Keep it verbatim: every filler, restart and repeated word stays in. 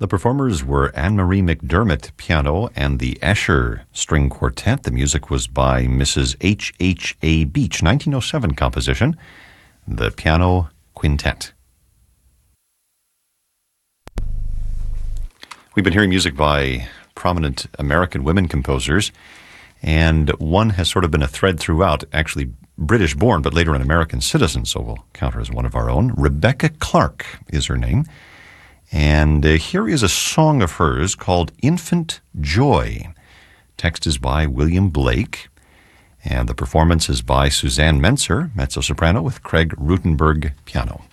The performers were Anne-Marie McDermott, piano, and the Escher String Quartet. The music was by Missus H H A Beach, nineteen oh seven composition, the Piano Quintet. We've been hearing music by prominent American women composers, and one has sort of been a thread throughout, actually British-born, but later an American citizen, so we'll count her as one of our own. Rebecca Clark is her name. And uh, here is a song of hers called Infant Joy. Text is by William Blake, and the performance is by Suzanne Menzer, mezzo-soprano, with Craig Rutenberg, piano.